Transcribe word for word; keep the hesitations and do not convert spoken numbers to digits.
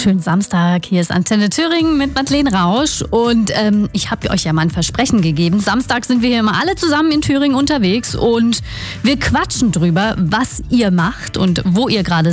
wunderschönen Samstag. Hier ist Antenne Thüringen mit Madeleine Rausch. Und ähm, ich habe euch ja mal ein Versprechen gegeben. Samstag sind wir hier immer alle zusammen in Thüringen unterwegs und wir quatschen drüber, was ihr macht und wo ihr gerade